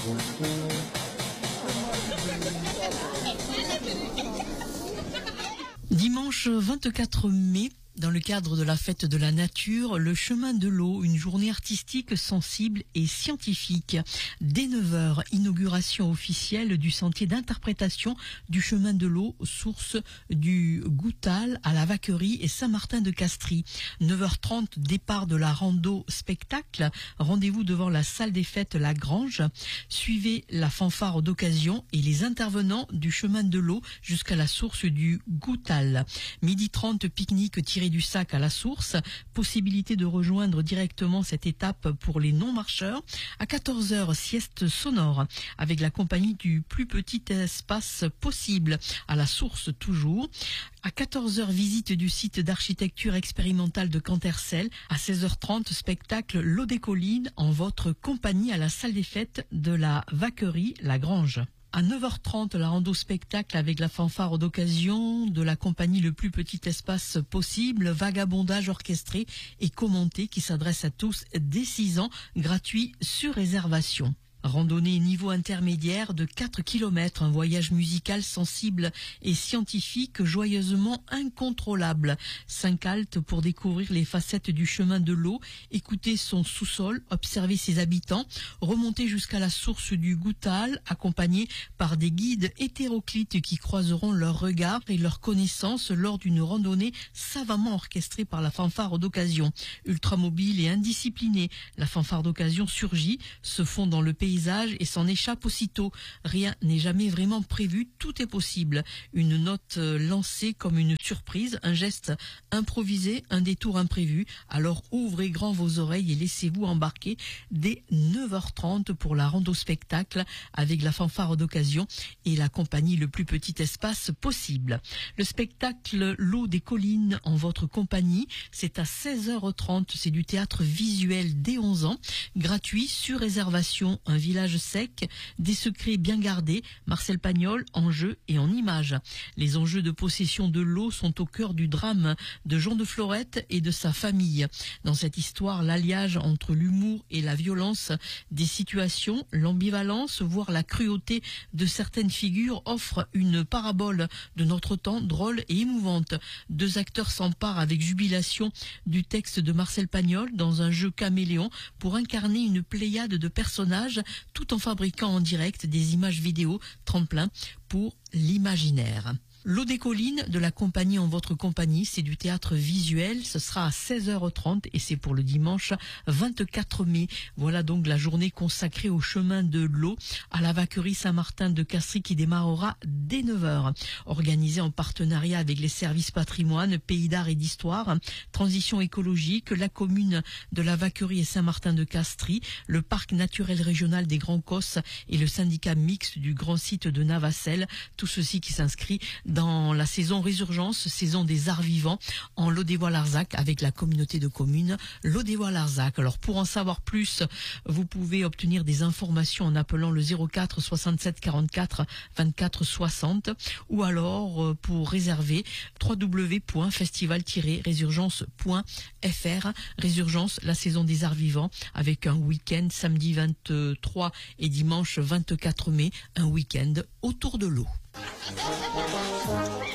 Dimanche 24 mai, dans le cadre de la fête de la nature, le chemin de l'eau, une journée artistique sensible et scientifique. Dès 9h, inauguration officielle du sentier d'interprétation du chemin de l'eau, source du Goutal à la Vacquerie et Saint-Martin-de-Castries. 9h30, départ de la rando spectacle. Rendez-vous devant la salle des fêtes La Grange. Suivez la fanfare d'occasion et les intervenants du chemin de l'eau jusqu'à la source du Goutal. 12h30, pique-nique tiré du sac à la source. Possibilité de rejoindre directement cette étape pour les non-marcheurs. À 14h, sieste sonore avec la compagnie du plus petit espace possible à la source toujours. À 14h, visite du site d'architecture expérimentale de Cantercel. À 16h30, spectacle L'eau des collines en votre compagnie à la salle des fêtes de la Vacquerie La Grange. À 9h30, la rando spectacle avec la fanfare d'occasion de la compagnie Le plus petit espace possible, vagabondage orchestré et commenté qui s'adresse à tous dès 6 ans, gratuit sur réservation. Randonnée niveau intermédiaire de 4 km, un voyage musical sensible et scientifique joyeusement incontrôlable. 5 haltes pour découvrir les facettes du chemin de l'eau, écouter son sous-sol, observer ses habitants, remonter jusqu'à la source du Goutal, accompagné par des guides hétéroclites qui croiseront leurs regards et leurs connaissances lors d'une randonnée savamment orchestrée par la fanfare d'occasion. Ultramobile et indisciplinée, la fanfare d'occasion surgit, se fond dans le paysage et s'en échappe aussitôt. Rien n'est jamais vraiment prévu, tout est possible. Une note lancée comme une surprise, un geste improvisé, un détour imprévu. Alors ouvrez grand vos oreilles et laissez-vous embarquer dès 9h30 pour la rando spectacle avec la fanfare d'occasion et la compagnie Le plus petit espace possible. Le spectacle L'eau des collines en votre compagnie, c'est à 16h30, c'est du théâtre visuel dès 11 ans, gratuit sur réservation, un village sec, des secrets bien gardés, Marcel Pagnol en jeu et en images. Les enjeux de possession de l'eau sont au cœur du drame de Jean de Florette et de sa famille. Dans cette histoire, l'alliage entre l'humour et la violence des situations, l'ambivalence, voire la cruauté de certaines figures offre une parabole de notre temps drôle et émouvante. 2 acteurs s'emparent avec jubilation du texte de Marcel Pagnol dans un jeu caméléon pour incarner une pléiade de personnages tout en fabriquant en direct des images vidéo tremplin pour l'imaginaire. L'eau des collines de la compagnie en votre compagnie, c'est du théâtre visuel, ce sera à 16h30 et c'est pour le dimanche 24 mai. Voilà donc la journée consacrée au chemin de l'eau à la Vacquerie Saint-Martin-de-Castries qui démarrera dès 9h. Organisée en partenariat avec les services patrimoine, pays d'art et d'histoire, transition écologique, la commune de la Vacquerie et Saint-Martin-de-Castries, le parc naturel régional des Grands Cosses et le syndicat mixte du grand site de Navacelles, tout ceci qui s'inscrit dans la saison Résurgence, saison des arts vivants, en Lodévois-Larzac avec la communauté de communes Lodévois-Larzac. Alors pour en savoir plus, vous pouvez obtenir des informations en appelant le 04 67 44 24 60 ou alors pour réserver www.festival-résurgence.fr. Résurgence, la saison des arts vivants avec un week-end samedi 23 et dimanche 24 mai, un week-end autour de l'eau.